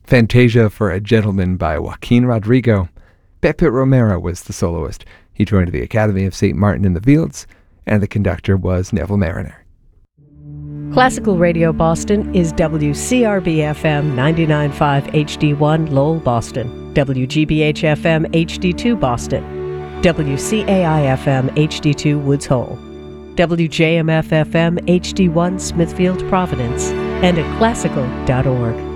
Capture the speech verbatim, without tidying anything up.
Fantasia for a Gentleman by Joaquin Rodrigo. Pepe Romero was the soloist. He joined the Academy of Saint Martin in the Fields, and the conductor was Neville Mariner. Classical Radio Boston is W C R B F M ninety-nine point five H D one Lowell, Boston, W G B H F M H D two Boston, W C A I F M H D two Woods Hole, W J M F F M H D one Smithfield, Providence, and at classical dot org.